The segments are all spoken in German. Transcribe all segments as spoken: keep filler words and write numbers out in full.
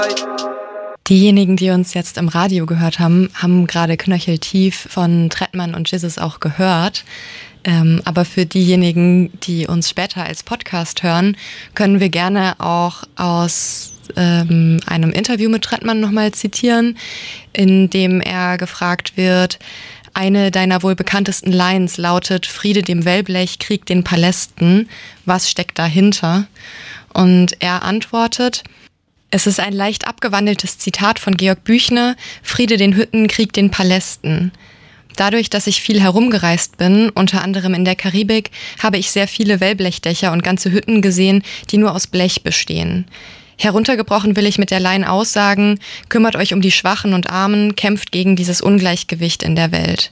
Diejenigen, die uns jetzt im Radio gehört haben, haben gerade Knöcheltief von Trettmann und Jesus auch gehört. Ähm, aber für diejenigen, die uns später als Podcast hören, können wir gerne auch aus ähm, einem Interview mit Trettmann nochmal zitieren, in dem er gefragt wird, eine deiner wohl bekanntesten Lines lautet: Friede dem Wellblech, Krieg den Palästen. Was steckt dahinter? Und er antwortet: Es ist ein leicht abgewandeltes Zitat von Georg Büchner: Friede den Hütten, Krieg den Palästen. Dadurch, dass ich viel herumgereist bin, unter anderem in der Karibik, habe ich sehr viele Wellblechdächer und ganze Hütten gesehen, die nur aus Blech bestehen. Heruntergebrochen will ich mit der Line aussagen: Kümmert euch um die Schwachen und Armen, kämpft gegen dieses Ungleichgewicht in der Welt.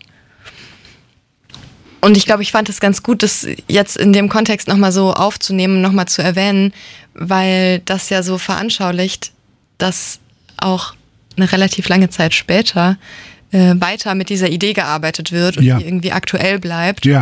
Und ich glaube, ich fand es ganz gut, das jetzt in dem Kontext nochmal so aufzunehmen, nochmal zu erwähnen, weil das ja so veranschaulicht, dass auch eine relativ lange Zeit später äh, weiter mit dieser Idee gearbeitet wird und ja. die irgendwie aktuell bleibt. Ja.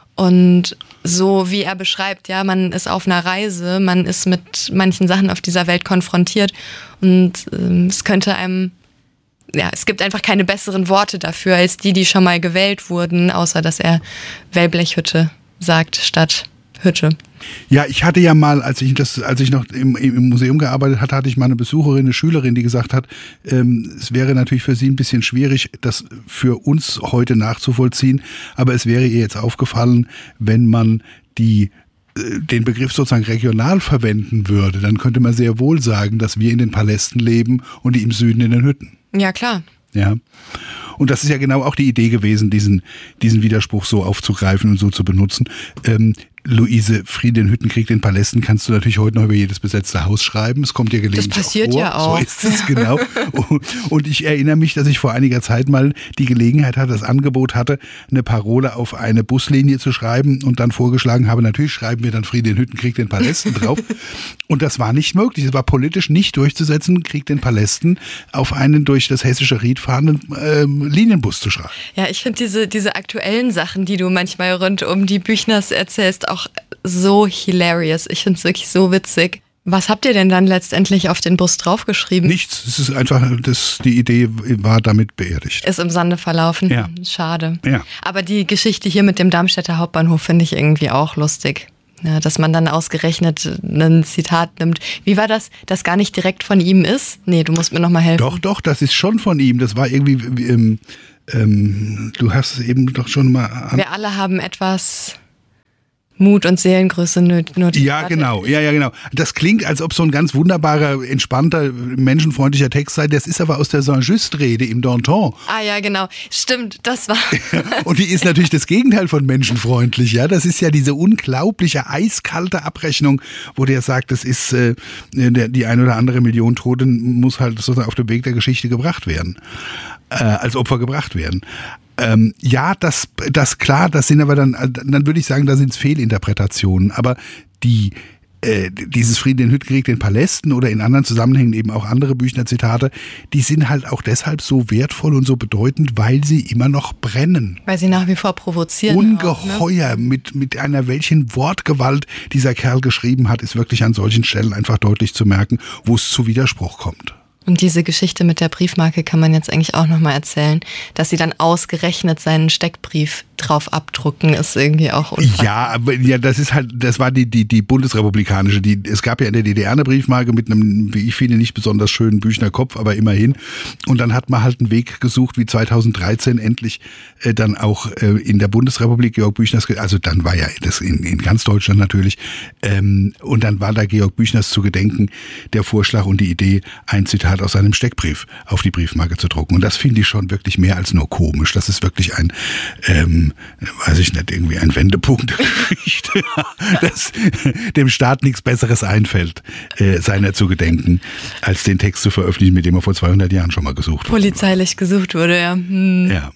Und so wie er beschreibt, ja, man ist auf einer Reise, man ist mit manchen Sachen auf dieser Welt konfrontiert und ähm, es könnte einem, ja, es gibt einfach keine besseren Worte dafür als die, die schon mal gewählt wurden, außer dass er Wellblechhütte sagt statt Hütte. Ja, ich hatte ja mal, als ich das, als ich noch im, im Museum gearbeitet hatte, hatte ich mal eine Besucherin, eine Schülerin, die gesagt hat, ähm, es wäre natürlich für sie ein bisschen schwierig, das für uns heute nachzuvollziehen, aber es wäre ihr jetzt aufgefallen, wenn man die den Begriff sozusagen regional verwenden würde, dann könnte man sehr wohl sagen, dass wir in den Palästen leben und die im Süden in den Hütten. Ja, klar. Ja. Und das ist ja genau auch die Idee gewesen, diesen, diesen Widerspruch so aufzugreifen und so zu benutzen. Ähm, Luise, Friede in Hütten, Krieg den Palästen kannst du natürlich heute noch über jedes besetzte Haus schreiben. Es kommt ja gelegentlich Das passiert auch vor. ja auch. So ist es, genau. Und ich erinnere mich, dass ich vor einiger Zeit mal die Gelegenheit hatte, das Angebot hatte, eine Parole auf eine Buslinie zu schreiben und dann vorgeschlagen habe, natürlich schreiben wir dann Friede in Hütten, Krieg den Palästen drauf. Und das war nicht möglich. Es war politisch nicht durchzusetzen, Krieg den Palästen auf einen durch das hessische Ried fahrenden äh, Linienbus zu schreiben. Ja, ich finde diese, diese aktuellen Sachen, die du manchmal rund um die Büchners erzählst, auch so hilarious. Ich finde es wirklich so witzig. Was habt ihr denn dann letztendlich auf den Bus draufgeschrieben? Nichts. Es ist einfach, das, die Idee war damit beerdigt. Ist im Sande verlaufen. Ja. Schade. Ja. Aber die Geschichte hier mit dem Darmstädter Hauptbahnhof finde ich irgendwie auch lustig. Ja, dass man dann ausgerechnet ein Zitat nimmt. Wie war das, das gar nicht direkt von ihm ist? Nee, du musst mir nochmal helfen. Doch, doch, das ist schon von ihm. Das war irgendwie, ähm, ähm, du hast es eben doch schon mal an. Wir alle haben etwas Mut und Seelengröße nötig. Ja, genau. Ja, ja, genau. Das klingt, als ob so ein ganz wunderbarer, entspannter, menschenfreundlicher Text sei. Das ist aber aus der Saint-Just-Rede im Danton. Ah ja, genau. Stimmt, das war... Und die ist natürlich das Gegenteil von menschenfreundlich. Ja, das ist ja diese unglaubliche, eiskalte Abrechnung, wo der sagt, das ist äh, der, die ein oder andere Million Tote muss halt sozusagen auf dem Weg der Geschichte gebracht werden. Äh, als Opfer gebracht werden. Ähm, ja, das, das klar, das sind aber dann, dann würde ich sagen, da sind es Fehlinterpretationen. Aber die, äh, dieses Frieden in Hütten, Krieg den Palästen oder in anderen Zusammenhängen eben auch andere Büchner-Zitate, die sind halt auch deshalb so wertvoll und so bedeutend, weil sie immer noch brennen. Weil sie nach wie vor provozieren. Ungeheuer, auch, ne? mit, mit einer welchen Wortgewalt dieser Kerl geschrieben hat, ist wirklich an solchen Stellen einfach deutlich zu merken, wo es zu Widerspruch kommt. Und diese Geschichte mit der Briefmarke kann man jetzt eigentlich auch nochmal erzählen, dass sie dann ausgerechnet seinen Steckbrief drauf abdrucken, ist irgendwie auch unfassbar. Ja, aber ja, das ist halt, das war die, die, die bundesrepublikanische, die, es gab ja in der D D R eine Briefmarke mit einem, wie ich finde, nicht besonders schönen Büchner Kopf, aber immerhin. Und dann hat man halt einen Weg gesucht, wie zweitausenddreizehn endlich äh, dann auch äh, in der Bundesrepublik Georg Büchners, also dann war ja das in, in ganz Deutschland natürlich, ähm, und dann war da Georg Büchners zu gedenken, der Vorschlag und die Idee, ein Zitat aus seinem Steckbrief auf die Briefmarke zu drucken. Und das finde ich schon wirklich mehr als nur komisch. Das ist wirklich ein, ähm, weiß ich nicht, irgendwie ein Wendepunkt der Geschichte, dass dem Staat nichts Besseres einfällt, äh, seiner zu gedenken, als den Text zu veröffentlichen, mit dem er vor zweihundert Jahren schon mal gesucht wurde. Polizeilich gesucht wurde, ja. Hm. Ja.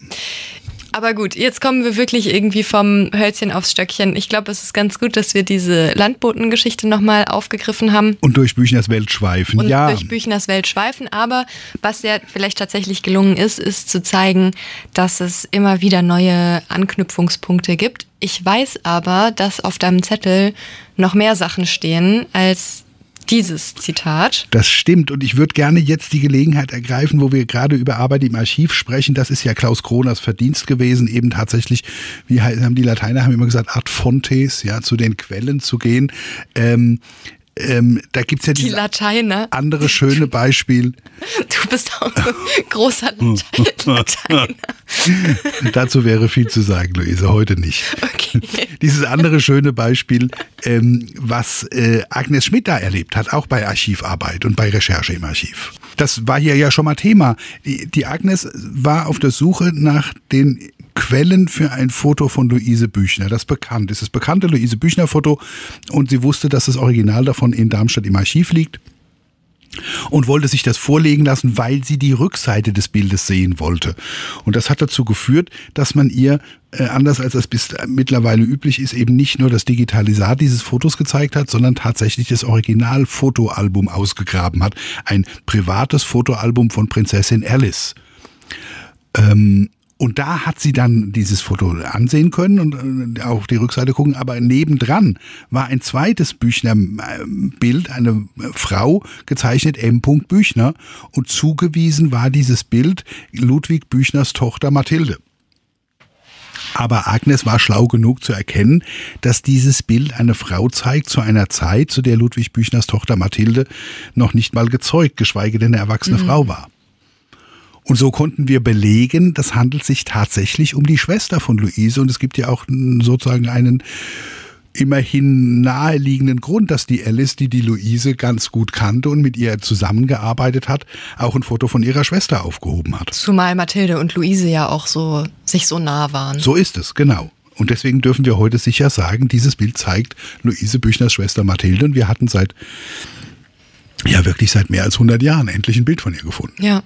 Aber gut, jetzt kommen wir wirklich irgendwie vom Hölzchen aufs Stöckchen. Ich glaube, es ist ganz gut, dass wir diese Landbotengeschichte nochmal aufgegriffen haben. Und durch Büchners Welt schweifen, Und ja. durch Büchners Welt schweifen. Aber was ja vielleicht tatsächlich gelungen ist, ist zu zeigen, dass es immer wieder neue Anknüpfungspunkte gibt. Ich weiß aber, dass auf deinem Zettel noch mehr Sachen stehen als dieses Zitat. Das stimmt und ich würde gerne jetzt die Gelegenheit ergreifen, wo wir gerade über Arbeit im Archiv sprechen. Das ist ja Klaus Kroners Verdienst gewesen, eben tatsächlich, wie haben die Lateiner haben immer gesagt, ad fontes, ja, zu den Quellen zu gehen. Ähm, Ähm, da gibt's ja die Lateiner. Andere schöne Beispiel. Du bist auch ein großer Lateiner. Dazu wäre viel zu sagen, Luise, heute nicht. Okay. Dieses andere schöne Beispiel, ähm, was äh, Agnes Schmidt da erlebt hat, auch bei Archivarbeit und bei Recherche im Archiv. Das war hier ja schon mal Thema. Die, die Agnes war auf der Suche nach den Quellen für ein Foto von Luise Büchner, das bekannt ist. Das bekannte Luise Büchner-Foto und sie wusste, dass das Original davon in Darmstadt im Archiv liegt und wollte sich das vorlegen lassen, weil sie die Rückseite des Bildes sehen wollte. Und das hat dazu geführt, dass man ihr, äh, anders als das bis mittlerweile üblich ist, eben nicht nur das Digitalisat dieses Fotos gezeigt hat, sondern tatsächlich das Original-Fotoalbum ausgegraben hat. Ein privates Fotoalbum von Prinzessin Alice. Ähm, Und da hat sie dann dieses Foto ansehen können und auch die Rückseite gucken. Aber nebendran war ein zweites Büchner-Bild, eine Frau gezeichnet, M. Büchner. Und zugewiesen war dieses Bild Ludwig Büchners Tochter Mathilde. Aber Agnes war schlau genug zu erkennen, dass dieses Bild eine Frau zeigt zu einer Zeit, zu der Ludwig Büchners Tochter Mathilde noch nicht mal gezeugt, geschweige denn eine erwachsene mhm. Frau war. Und so konnten wir belegen, das handelt sich tatsächlich um die Schwester von Luise. Und es gibt ja auch sozusagen einen immerhin naheliegenden Grund, dass die Alice, die die Luise ganz gut kannte und mit ihr zusammengearbeitet hat, auch ein Foto von ihrer Schwester aufgehoben hat. Zumal Mathilde und Luise ja auch so sich so nah waren. So ist es, genau. Und deswegen dürfen wir heute sicher sagen, dieses Bild zeigt Luise Büchners Schwester Mathilde. Und wir hatten seit, ja wirklich seit mehr als hundert Jahren endlich ein Bild von ihr gefunden. Ja.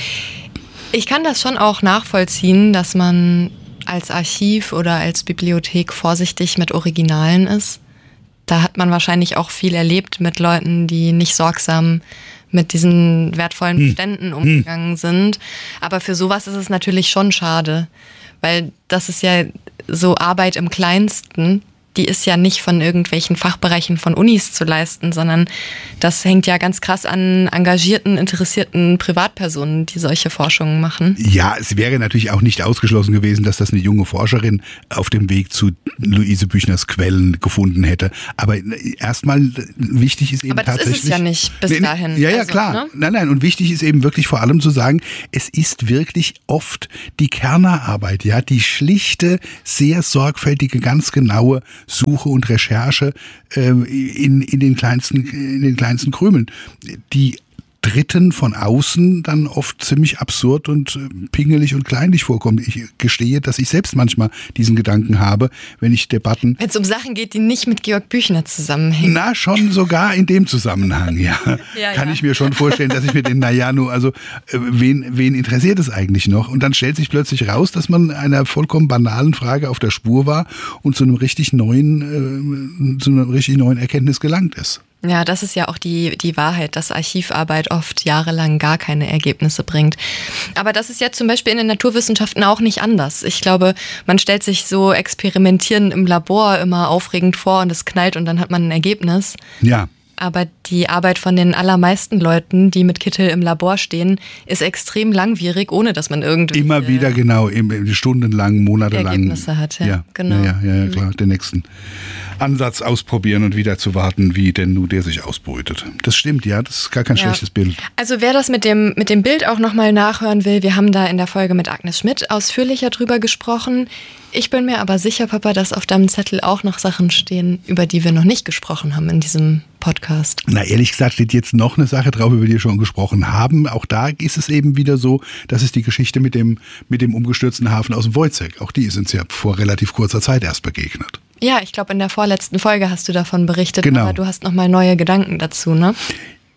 Ich kann das schon auch nachvollziehen, dass man als Archiv oder als Bibliothek vorsichtig mit Originalen ist. Da hat man wahrscheinlich auch viel erlebt mit Leuten, die nicht sorgsam mit diesen wertvollen Beständen hm. umgegangen sind. Aber für sowas ist es natürlich schon schade, weil das ist ja so Arbeit im Kleinsten. Die ist ja nicht von irgendwelchen Fachbereichen von Unis zu leisten, sondern das hängt ja ganz krass an engagierten, interessierten Privatpersonen, die solche Forschungen machen. Ja, es wäre natürlich auch nicht ausgeschlossen gewesen, dass das eine junge Forscherin auf dem Weg zu Luise Büchners Quellen gefunden hätte. Aber erstmal wichtig ist eben Aber das tatsächlich... ist es ja nicht bis dahin. Ja, ja, also, klar. Ne? Nein, nein. Und wichtig ist eben wirklich vor allem zu sagen, es ist wirklich oft die Kernerarbeit, ja, die schlichte, sehr sorgfältige, ganz genaue Suche und Recherche äh, in, in, den kleinsten, in den kleinsten Krümeln, die Dritten von außen dann oft ziemlich absurd und pingelig und kleinlich vorkommen. Ich gestehe, dass ich selbst manchmal diesen Gedanken habe, wenn ich Debatten... Wenn es um Sachen geht, die nicht mit Georg Büchner zusammenhängen. Na, schon sogar in dem Zusammenhang, ja. ja Kann ja. ich mir schon vorstellen, dass ich mir den, naja, nur, also, wen, wen interessiert es eigentlich noch? Und dann stellt sich plötzlich raus, dass man einer vollkommen banalen Frage auf der Spur war und zu einem richtig neuen, äh, zu einer richtig neuen Erkenntnis gelangt ist. Ja, das ist ja auch die, die Wahrheit, dass Archivarbeit oft jahrelang gar keine Ergebnisse bringt. Aber das ist ja zum Beispiel in den Naturwissenschaften auch nicht anders. Ich glaube, man stellt sich so Experimentieren im Labor immer aufregend vor und es knallt und dann hat man ein Ergebnis. Ja. Aber die Arbeit von den allermeisten Leuten, die mit Kittel im Labor stehen, ist extrem langwierig, ohne dass man irgendwie... Immer wieder, genau, stundenlang, monatelang. Ergebnisse hat, ja. Ja, genau. Ja, ja, ja, klar, den nächsten Ansatz ausprobieren und wieder zu warten, wie denn nun der sich ausbrütet. Das stimmt, ja, das ist gar kein ja. schlechtes Bild. Also wer das mit dem, mit dem Bild auch nochmal nachhören will, wir haben da in der Folge mit Agnes Schmidt ausführlicher drüber gesprochen. Ich bin mir aber sicher, Papa, dass auf deinem Zettel auch noch Sachen stehen, über die wir noch nicht gesprochen haben in diesem Podcast. Na, ehrlich gesagt steht jetzt noch eine Sache drauf, über die wir schon gesprochen haben. Auch da ist es eben wieder so, das ist die Geschichte mit dem, mit dem umgestürzten Hafen aus dem Wojciech. Auch die ist uns ja vor relativ kurzer Zeit erst begegnet. Ja, ich glaube, in der vorletzten Folge hast du davon berichtet, genau. Aber du hast nochmal neue Gedanken dazu, ne?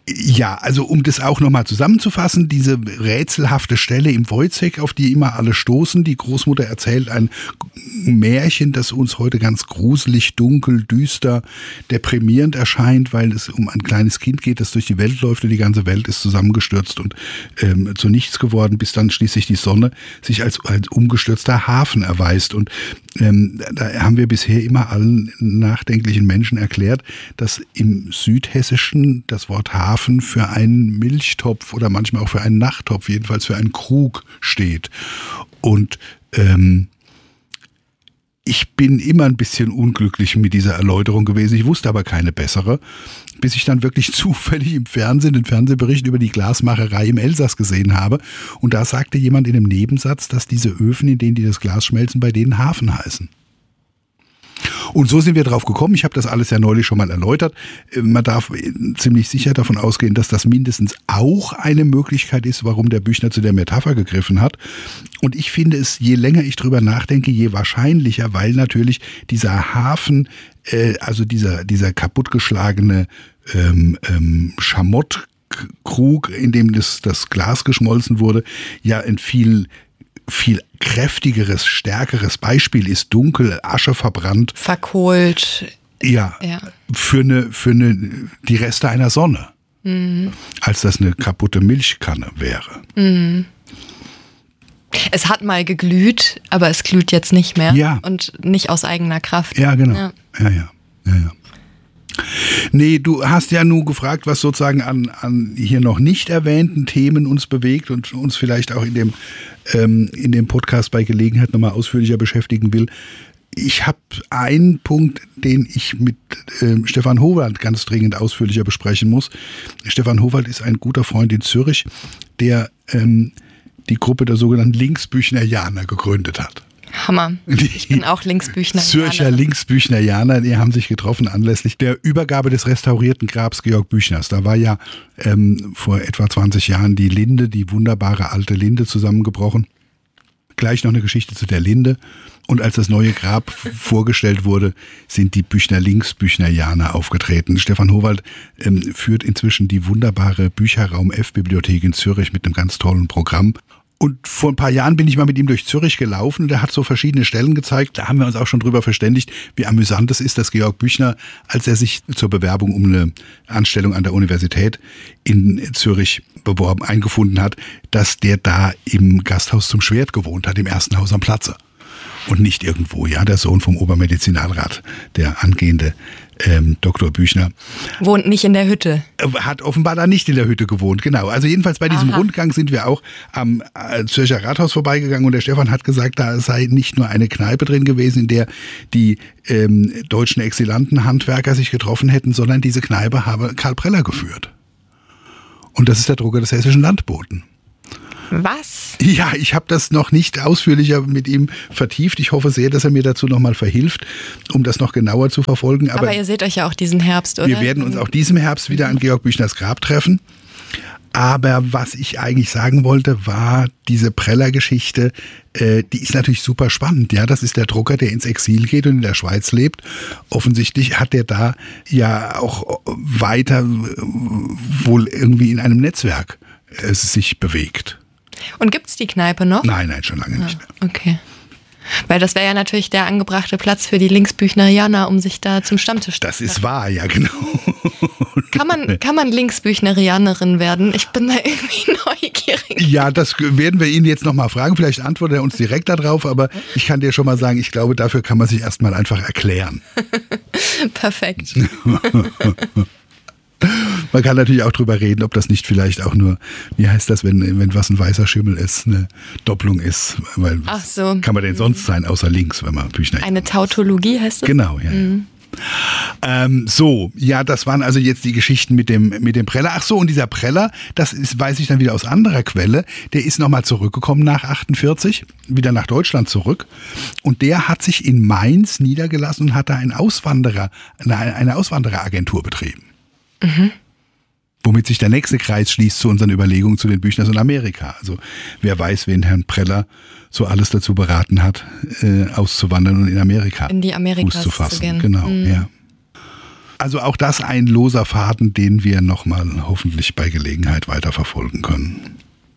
Ja, also um das auch nochmal zusammenzufassen, diese rätselhafte Stelle im Wojciech, auf die immer alle stoßen. Die Großmutter erzählt ein Märchen, das uns heute ganz gruselig, dunkel, düster, deprimierend erscheint, weil es um ein kleines Kind geht, das durch die Welt läuft und die ganze Welt ist zusammengestürzt und ähm, zu nichts geworden, bis dann schließlich die Sonne sich als, als umgestürzter Hafen erweist. Und ähm, da haben wir bisher immer allen nachdenklichen Menschen erklärt, dass im Südhessischen das Wort Hafen für einen Milchtopf oder manchmal auch für einen Nachttopf, jedenfalls für einen Krug steht. Und ähm, ich bin immer ein bisschen unglücklich mit dieser Erläuterung gewesen. Ich wusste aber keine bessere, bis ich dann wirklich zufällig im Fernsehen den Fernsehbericht über die Glasmacherei im Elsass gesehen habe. Und da sagte jemand in einem Nebensatz, dass diese Öfen, in denen die das Glas schmelzen, bei denen Hafen heißen. Und so sind wir drauf gekommen. Ich habe das alles ja neulich schon mal erläutert. Man darf ziemlich sicher davon ausgehen, dass das mindestens auch eine Möglichkeit ist, warum der Büchner zu der Metapher gegriffen hat. Und ich finde es, je länger ich drüber nachdenke, je wahrscheinlicher, weil natürlich dieser Hafen, äh, also dieser, dieser kaputtgeschlagene ähm, ähm, Schamottkrug, in dem das, das Glas geschmolzen wurde, ja ein viel viel kräftigeres, stärkeres Beispiel ist, dunkel, Asche verbrannt. Verkohlt. Ja, ja. Für, eine, für eine, die Reste einer Sonne. Mhm. Als das eine kaputte Milchkanne wäre. Mhm. Es hat mal geglüht, aber es glüht jetzt nicht mehr. Ja. Und nicht aus eigener Kraft. Ja, genau. Ja, ja, ja. ja, ja. Nee, du hast ja nur gefragt, was sozusagen an, an hier noch nicht erwähnten Themen uns bewegt und uns vielleicht auch in dem, ähm, in dem Podcast bei Gelegenheit nochmal ausführlicher beschäftigen will. Ich habe einen Punkt, den ich mit äh, Stefan Howald ganz dringend ausführlicher besprechen muss. Stefan Howald ist ein guter Freund in Zürich, der ähm, die Gruppe der sogenannten Linksbüchnerianer gegründet hat. Hammer. Ich bin auch Linksbüchnerianer. Zürcher Linksbüchnerianer, die haben sich getroffen anlässlich der Übergabe des restaurierten Grabs Georg Büchners. Da war ja ähm, vor etwa zwanzig Jahren die Linde, die wunderbare alte Linde, zusammengebrochen. Gleich noch eine Geschichte zu der Linde. Und als das neue Grab vorgestellt wurde, sind die Büchner Linksbüchnerianer aufgetreten. Stefan Howald ähm, führt inzwischen die wunderbare Bücherraum F-Bibliothek in Zürich mit einem ganz tollen Programm. Und vor ein paar Jahren bin ich mal mit ihm durch Zürich gelaufen und er hat so verschiedene Stellen gezeigt. Da haben wir uns auch schon drüber verständigt, wie amüsant es ist, dass Georg Büchner, als er sich zur Bewerbung um eine Anstellung an der Universität in Zürich beworben, eingefunden hat, dass der da im Gasthaus zum Schwert gewohnt hat, im ersten Haus am Platze. Und nicht irgendwo, ja, der Sohn vom Obermedizinalrat, der angehende ähm, Doktor Büchner. Wohnt nicht in der Hütte. Hat offenbar da nicht in der Hütte gewohnt, genau. Also jedenfalls bei diesem Aha. Rundgang sind wir auch am äh, Zürcher Rathaus vorbeigegangen und der Stefan hat gesagt, da sei nicht nur eine Kneipe drin gewesen, in der die ähm, deutschen Exilanten-Handwerker sich getroffen hätten, sondern diese Kneipe habe Karl Preller geführt. Und das ist der Drucker des Hessischen Landboten. Was? Ja, ich habe das noch nicht ausführlicher mit ihm vertieft. Ich hoffe sehr, dass er mir dazu nochmal verhilft, um das noch genauer zu verfolgen. Aber, Aber ihr seht euch ja auch diesen Herbst, oder? Wir werden uns auch diesen Herbst wieder an Georg Büchners Grab treffen. Aber was ich eigentlich sagen wollte, war diese Preller-Geschichte, äh, die ist natürlich super spannend. Ja, das ist der Drucker, der ins Exil geht und in der Schweiz lebt. Offensichtlich hat der da ja auch weiter äh, wohl irgendwie in einem Netzwerk äh, sich bewegt. Und gibt's die Kneipe noch? Nein, nein, schon lange ah, nicht mehr. Okay. Weil das wäre ja natürlich der angebrachte Platz für die Linksbüchnerianer, um sich da zum Stammtisch zu Das ist wahr, ja, genau. Kann man, kann man Linksbüchnerianerin werden? Ich bin da irgendwie neugierig. Ja, das werden wir ihn jetzt nochmal fragen. Vielleicht antwortet er uns direkt darauf, aber ich kann dir schon mal sagen, ich glaube, dafür kann man sich erstmal einfach erklären. Perfekt. Man kann natürlich auch drüber reden, ob das nicht vielleicht auch nur, wie heißt das, wenn, wenn was ein weißer Schimmel ist, eine Doppelung ist. Weil Ach so. Kann man denn sonst sein, außer links, wenn man Büchner... Eine Tautologie heißt das? Genau, ja. Mhm. ja. Ähm, so, ja, das waren also jetzt die Geschichten mit dem, mit dem Preller. Ach so, und dieser Preller, das ist, weiß ich dann wieder aus anderer Quelle, der ist nochmal zurückgekommen nach achtundvierzig, wieder nach Deutschland zurück. Und der hat sich in Mainz niedergelassen und hat da einen Auswanderer, eine, eine Auswandereragentur betrieben. Mhm. Womit sich der nächste Kreis schließt zu unseren Überlegungen zu den Büchners in Amerika. Also wer weiß, wen Herrn Preller so alles dazu beraten hat, äh, auszuwandern und in Amerika in die Amerikas Fuß zu fassen. Zu gehen. Genau, mhm. ja. Also auch das ein loser Faden, den wir nochmal hoffentlich bei Gelegenheit weiterverfolgen können.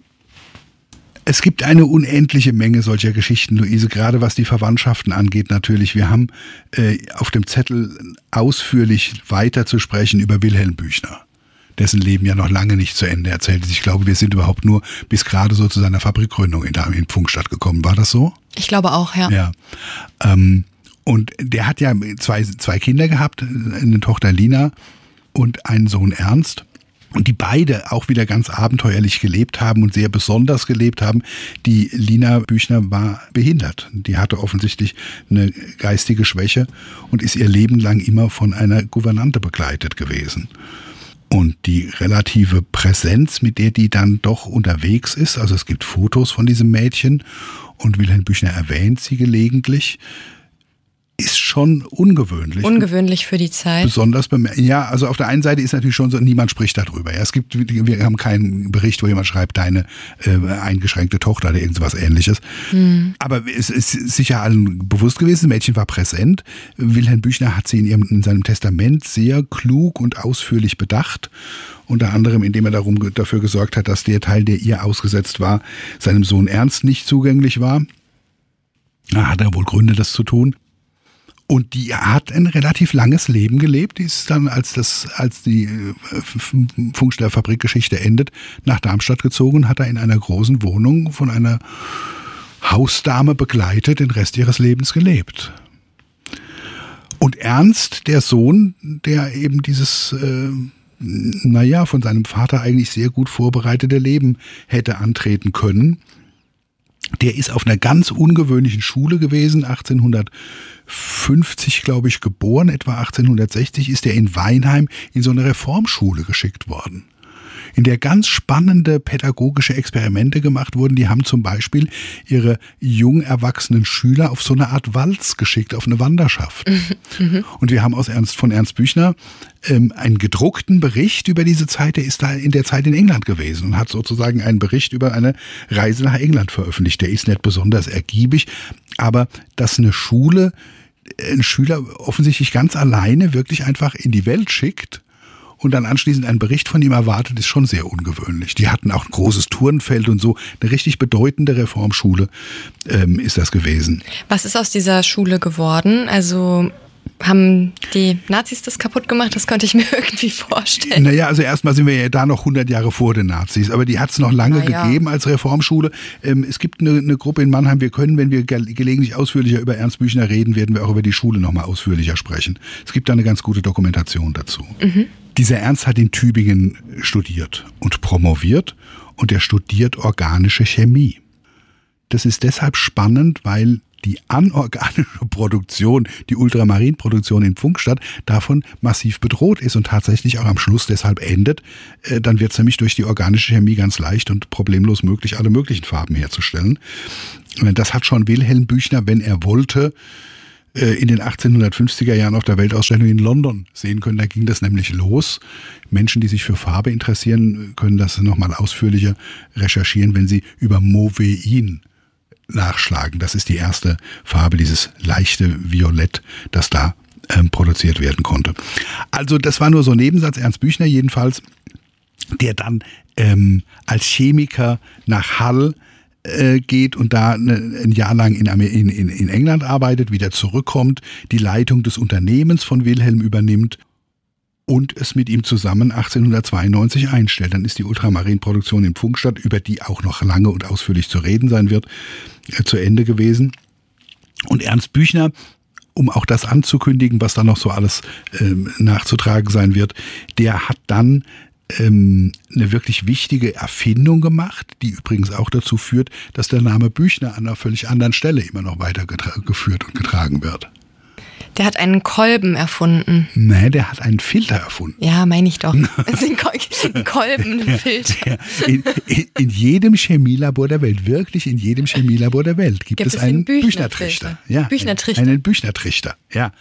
Es gibt eine unendliche Menge solcher Geschichten, Luise, gerade was die Verwandtschaften angeht natürlich. Wir haben äh, auf dem Zettel ausführlich weiter zu sprechen über Wilhelm Büchner, dessen Leben ja noch lange nicht zu Ende erzählt ist. Ich glaube, wir sind überhaupt nur bis gerade so zu seiner Fabrikgründung in, in Pfungstadt gekommen. War das so? Ich glaube auch, ja. Ja. Ähm, und der hat ja zwei, zwei Kinder gehabt, eine Tochter Lina und einen Sohn Ernst. Und die beide auch wieder ganz abenteuerlich gelebt haben und sehr besonders gelebt haben. Die Lina Büchner war behindert. Die hatte offensichtlich eine geistige Schwäche und ist ihr Leben lang immer von einer Gouvernante begleitet gewesen. Und die relative Präsenz, mit der die dann doch unterwegs ist, also es gibt Fotos von diesem Mädchen und Wilhelm Büchner erwähnt sie gelegentlich, ist schon ungewöhnlich. Ungewöhnlich für die Zeit. Besonders beim, ja, also auf der einen Seite ist natürlich schon so, niemand spricht darüber. Ja, es gibt, wir haben keinen Bericht, wo jemand schreibt, deine äh, eingeschränkte Tochter oder irgendwas Ähnliches. Hm. Aber es ist sicher allen bewusst gewesen, das Mädchen war präsent. Wilhelm Büchner hat sie in, ihrem, in seinem Testament sehr klug und ausführlich bedacht. Unter anderem, indem er darum, dafür gesorgt hat, dass der Teil, der ihr ausgesetzt war, seinem Sohn Ernst nicht zugänglich war. Da hat er wohl Gründe, das zu tun. Und die hat ein relativ langes Leben gelebt. Die ist dann, als das, als die Pfungstadt-Fabrikgeschichte endet, nach Darmstadt gezogen, hat er in einer großen Wohnung von einer Hausdame begleitet den Rest ihres Lebens gelebt. Und Ernst, der Sohn, der eben dieses, äh, naja, von seinem Vater eigentlich sehr gut vorbereitete Leben hätte antreten können, der ist auf einer ganz ungewöhnlichen Schule gewesen, achtzehnhundertfünfzig, glaube ich, geboren, etwa achtzehnhundertsechzig ist er in Weinheim in so eine Reformschule geschickt worden, in der ganz spannende pädagogische Experimente gemacht wurden. Die haben zum Beispiel ihre jung erwachsenen Schüler auf so eine Art Walz geschickt, auf eine Wanderschaft. Mhm. Und wir haben aus Ernst, von Ernst Büchner ähm, einen gedruckten Bericht über diese Zeit. Der ist da in der Zeit in England gewesen und hat sozusagen einen Bericht über eine Reise nach England veröffentlicht. Der ist nicht besonders ergiebig, aber dass eine Schule einen Schüler offensichtlich ganz alleine wirklich einfach in die Welt schickt und dann anschließend einen Bericht von ihm erwartet, ist schon sehr ungewöhnlich. Die hatten auch ein großes Turnfeld und so. Eine richtig bedeutende Reformschule ähm, ist das gewesen. Was ist aus dieser Schule geworden? Also haben die Nazis das kaputt gemacht? Das könnte ich mir irgendwie vorstellen. Naja, also erstmal sind wir ja da noch hundert Jahre vor den Nazis, aber die hat es noch lange ja. gegeben als Reformschule. Ähm, es gibt eine, eine Gruppe in Mannheim, wir können, wenn wir ge- gelegentlich ausführlicher über Ernst Büchner reden, werden wir auch über die Schule nochmal ausführlicher sprechen. Es gibt da eine ganz gute Dokumentation dazu. Mhm. Dieser Ernst hat in Tübingen studiert und promoviert und er studiert organische Chemie. Das ist deshalb spannend, weil die anorganische Produktion, die Ultramarinproduktion in Pfungstadt davon massiv bedroht ist und tatsächlich auch am Schluss deshalb endet. Dann wird es nämlich durch die organische Chemie ganz leicht und problemlos möglich, alle möglichen Farben herzustellen. Das hat schon Wilhelm Büchner, wenn er wollte, in den achtzehnhundertfünfziger Jahren auf der Weltausstellung in London sehen können. Da ging das nämlich los. Menschen, die sich für Farbe interessieren, können das nochmal ausführlicher recherchieren, wenn sie über Mauvein nachschlagen. Das ist die erste Farbe, dieses leichte Violett, das da ähm, produziert werden konnte. Also das war nur so ein Nebensatz. Ernst Büchner jedenfalls, der dann ähm, als Chemiker nach Hull geht und da ein Jahr lang in, in, in England arbeitet, wieder zurückkommt, die Leitung des Unternehmens von Wilhelm übernimmt und es mit ihm zusammen achtzehnhundertzweiundneunzig einstellt. Dann ist die Ultramarinproduktion in Pfungstadt, über die auch noch lange und ausführlich zu reden sein wird, zu Ende gewesen. Und Ernst Büchner, um auch das anzukündigen, was da noch so alles ähm, nachzutragen sein wird, der hat dann eine wirklich wichtige Erfindung gemacht, die übrigens auch dazu führt, dass der Name Büchner an einer völlig anderen Stelle immer noch weiter geführt und getragen wird. Der hat einen Kolben erfunden. Nee, der hat einen Filter erfunden. Ja, meine ich doch. Also ein Kolben, ein Filter. In, in, in jedem Chemielabor der Welt, wirklich in jedem Chemielabor der Welt gibt, gibt es einen Büchner-Trichter. Ja, Büchner-Trichter. Einen Büchner-Trichter, ja.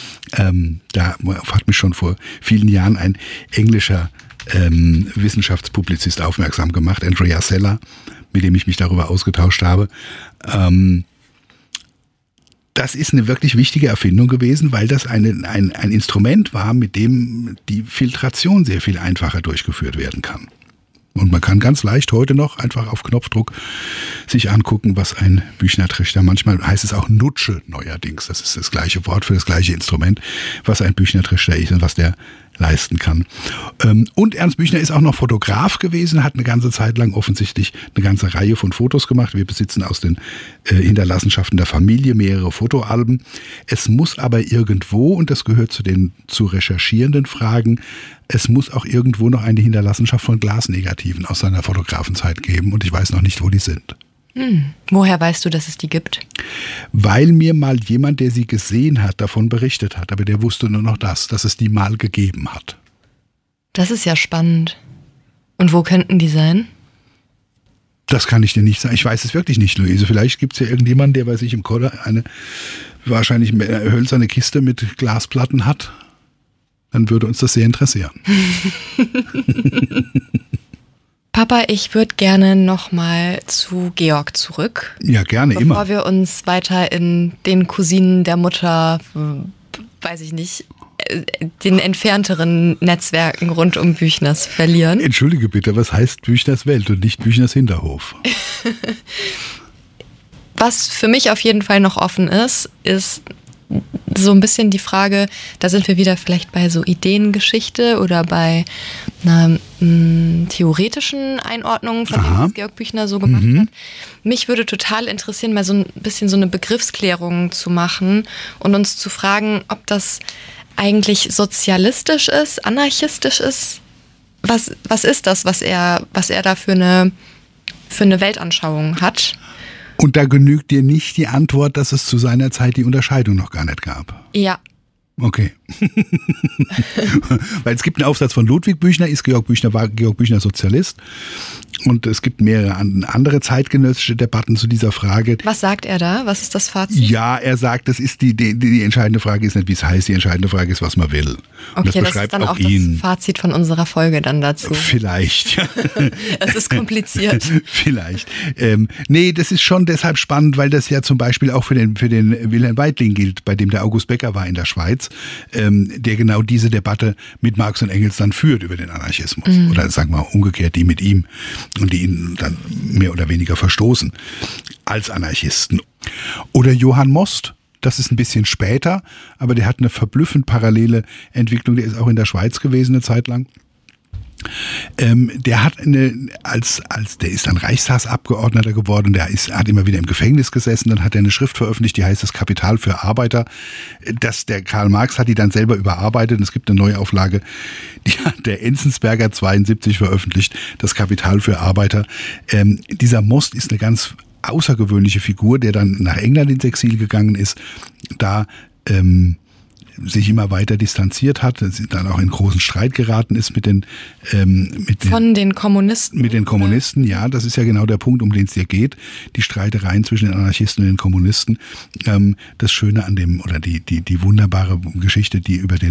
Ähm, da hat mich schon vor vielen Jahren ein englischer Ähm, Wissenschaftspublizist aufmerksam gemacht, Andrea Seller, mit dem ich mich darüber ausgetauscht habe. Ähm, das ist eine wirklich wichtige Erfindung gewesen, weil das eine, ein, ein Instrument war, mit dem die Filtration sehr viel einfacher durchgeführt werden kann. Und man kann ganz leicht heute noch einfach auf Knopfdruck sich angucken, was ein Büchner-Trichter, manchmal heißt es auch Nutsche neuerdings, das ist das gleiche Wort für das gleiche Instrument, was ein Büchner-Trichter ist und was der leisten kann. Und Ernst Büchner ist auch noch Fotograf gewesen, hat eine ganze Zeit lang offensichtlich eine ganze Reihe von Fotos gemacht. Wir besitzen aus den Hinterlassenschaften der Familie mehrere Fotoalben. Es muss aber irgendwo, und das gehört zu den zu recherchierenden Fragen, es muss auch irgendwo noch eine Hinterlassenschaft von Glasnegativen aus seiner Fotografenzeit geben und ich weiß noch nicht, wo die sind. Hm. Woher weißt du, dass es die gibt? Weil mir mal jemand, der sie gesehen hat, davon berichtet hat. Aber der wusste nur noch das, dass es die mal gegeben hat. Das ist ja spannend. Und wo könnten die sein? Das kann ich dir nicht sagen. Ich weiß es wirklich nicht, Luise. Vielleicht gibt es ja irgendjemanden, der bei sich im Keller eine wahrscheinlich eine hölzerne Kiste mit Glasplatten hat. Dann würde uns das sehr interessieren. Papa, ich würde gerne nochmal zu Georg zurück. Ja, gerne, bevor immer. Bevor wir uns weiter in den Cousinen der Mutter, weiß ich nicht, den entfernteren Netzwerken rund um Büchners verlieren. Entschuldige bitte, was heißt Büchners Welt und nicht Büchners Hinterhof? Was für mich auf jeden Fall noch offen ist, ist so ein bisschen die Frage, da sind wir wieder vielleicht bei so Ideengeschichte oder bei einer m, theoretischen Einordnung von dem, was Georg Büchner so gemacht mhm. hat. Mich würde total interessieren, mal so ein bisschen so eine Begriffsklärung zu machen und uns zu fragen, ob das eigentlich sozialistisch ist, anarchistisch ist. Was, was ist das, was er, was er da für eine, für eine Weltanschauung hat? Und da genügt dir nicht die Antwort, dass es zu seiner Zeit die Unterscheidung noch gar nicht gab. Ja. Okay. Weil es gibt einen Aufsatz von Ludwig Büchner, ist Georg Büchner, war Georg Büchner Sozialist? Und es gibt mehrere andere zeitgenössische Debatten zu dieser Frage. Was sagt er da? Was ist das Fazit? Ja, er sagt, das ist die, die, die entscheidende Frage ist nicht, wie es heißt, die entscheidende Frage ist, was man will. Und okay, das, das ist dann auch, auch ihn. das Fazit von unserer Folge dann dazu. Vielleicht. Es ist kompliziert. Vielleicht. Ähm, nee, das ist schon deshalb spannend, weil das ja zum Beispiel auch für den, für den Wilhelm Weitling gilt, bei dem der August Becker war in der Schweiz, ähm, der genau diese Debatte mit Marx und Engels dann führt über den Anarchismus. Mhm. Oder sagen wir umgekehrt, die mit ihm und die ihn dann mehr oder weniger verstoßen als Anarchisten. Oder Johann Most, das ist ein bisschen später, aber der hat eine verblüffend parallele Entwicklung, der ist auch in der Schweiz gewesen eine Zeit lang. Ähm, der hat eine, als, als, der ist dann Reichstagsabgeordneter geworden, der ist, hat immer wieder im Gefängnis gesessen, dann hat er eine Schrift veröffentlicht, die heißt Das Kapital für Arbeiter. Das, der Karl Marx hat die dann selber überarbeitet und es gibt eine Neuauflage, die hat der Enzensberger zweiundsiebzig veröffentlicht, Das Kapital für Arbeiter. Ähm, dieser Most ist eine ganz außergewöhnliche Figur, der dann nach England ins Exil gegangen ist, da ähm, sich immer weiter distanziert hat, dann auch in großen Streit geraten ist mit den, ähm, mit den von den Kommunisten. Mit den Kommunisten, ja, das ist ja genau der Punkt, um den es hier geht. Die Streitereien zwischen den Anarchisten und den Kommunisten. Ähm, das Schöne an dem, oder die, die, die wunderbare Geschichte, die über den